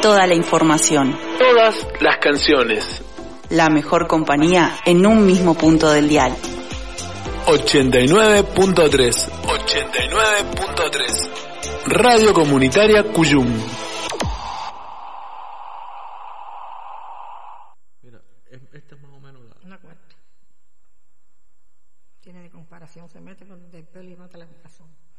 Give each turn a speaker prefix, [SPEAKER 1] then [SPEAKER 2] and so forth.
[SPEAKER 1] toda la información.
[SPEAKER 2] Todas las canciones.
[SPEAKER 1] La mejor compañía en un mismo punto del dial.
[SPEAKER 2] 89.3. 89.3. Radio Comunitaria Cuyum.
[SPEAKER 3] Mira, esta es más o menos
[SPEAKER 4] una cuarta. Tiene de comparación, se mete con el pelo y mata la corazón.